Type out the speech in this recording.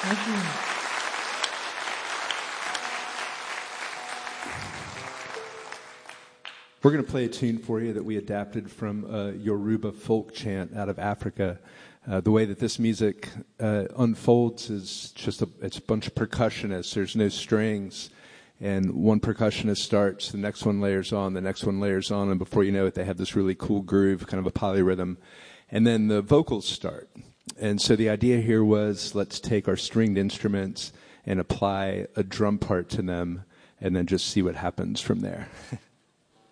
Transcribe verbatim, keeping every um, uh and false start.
Thank you. We're going to play a tune for you that we adapted from a Yoruba folk chant out of Africa. Uh, the way that this music uh, unfolds is just a, it's a bunch of percussionists. There's no strings. And one percussionist starts, the next one layers on, the next one layers on, and before you know it, they have this really cool groove, kind of a polyrhythm. And then the vocals start. And so the idea here was, let's take our stringed instruments and apply a drum part to them, and then just see what happens from there.